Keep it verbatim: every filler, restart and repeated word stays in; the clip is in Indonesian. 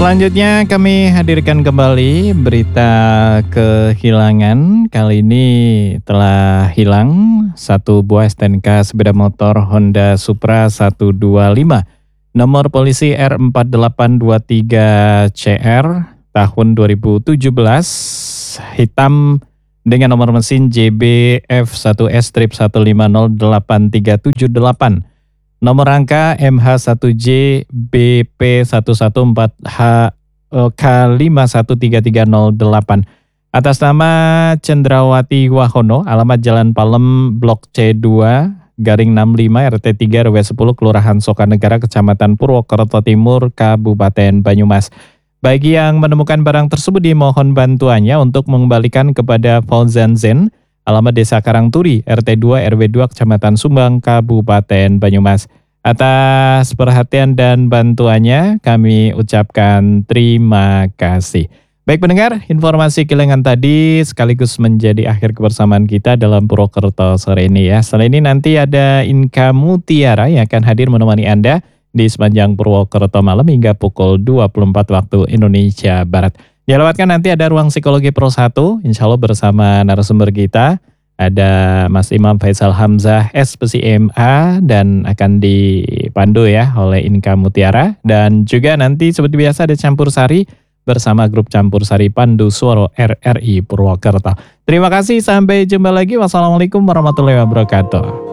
Selanjutnya kami hadirkan kembali berita kehilangan. Kali ini telah hilang satu buah S T N K sepeda motor Honda Supra seratus dua puluh lima. Nomor polisi R empat delapan dua tiga C R tahun dua ribu tujuh belas, hitam dengan nomor mesin J B F satu S satu lima nol delapan tiga tujuh delapan. Nomor rangka M H satu J B P satu satu empat H K lima satu tiga tiga nol delapan. Atas nama Cendrawati Wahono, alamat Jalan Palem, Blok C dua, garing enam puluh lima R T tiga R W sepuluh, Kelurahan Sokanegara, Kecamatan Purwokerto Timur, Kabupaten Banyumas. Bagi yang menemukan barang tersebut dimohon bantuannya untuk mengembalikan kepada Fauzan Zen, alamat Desa Karangturi, R T dua R W dua, Kecamatan Sumbang, Kabupaten Banyumas. Atas perhatian dan bantuannya kami ucapkan terima kasih. Baik pendengar, informasi kehilangan tadi sekaligus menjadi akhir kebersamaan kita dalam Purwokerto sore ini ya. Setelah ini nanti ada Inka Mutiara yang akan hadir menemani Anda di sepanjang Purwokerto malam hingga pukul dua puluh empat waktu Indonesia Barat. Jangan lewatkan nanti ada Ruang Psikologi Pro satu, insya Allah bersama narasumber kita. Ada Mas Imam Faisal Hamzah, S P C M A, dan akan dipandu ya oleh Inka Mutiara. Dan juga nanti seperti biasa ada Campur Sari bersama grup Campur Sari Pandu Suara R R I Purwokerto. Terima kasih, sampai jumpa lagi. Wassalamualaikum warahmatullahi wabarakatuh.